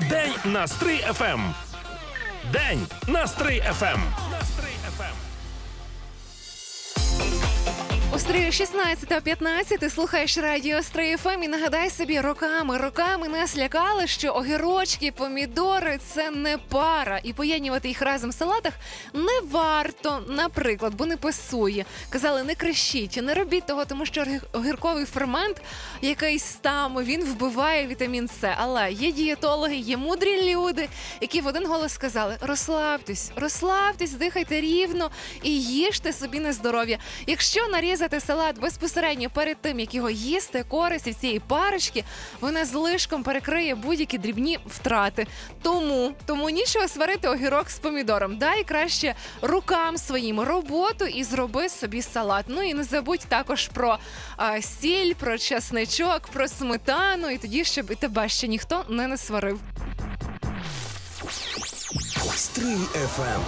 День на Стрий ФМ. День на Стрий ФМ. У Стрию 16:15 ти слухаєш радіо Стрий ФМ і нагадай собі, роками нас лякали, що огірочки, помідори – це не пара. І поєднувати їх разом в салатах не варто, наприклад, бо не пасує. Казали, не крещіть, не робіть того, тому що огірковий фермент якийсь там, він вбиває вітамін С. Але є дієтологи, є мудрі люди, які в один голос сказали, розслабтесь, дихайте рівно і їжте собі на здоров'я. Якщо нарізати салат безпосередньо перед тим, як його їсти, користь від цієї парочки, вона з лишком перекриє будь-які дрібні втрати. Тому нічого сварити огірок з помідором. Дай краще рукам своїм роботу і зроби собі салат. Ну і не забудь також про сіль, про чесничок, про сметану, і тоді, щоб і тебе ще ніхто не насварив. Стрий ФМ.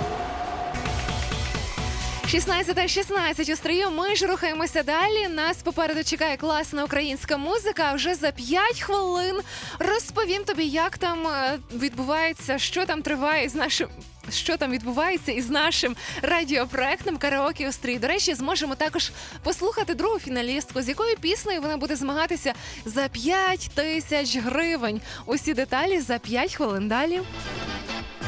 16:16 у Стрию. Ми ж рухаємося далі. Нас попереду чекає класна українська музика. А вже за 5 хвилин розповім тобі, як там відбувається, що там триває що там відбувається із нашим радіопроектом «Караоке у Стрії». До речі, зможемо також послухати другу фіналістку, з якою піснею вона буде змагатися за 5 тисяч гривень. Усі деталі за 5 хвилин далі.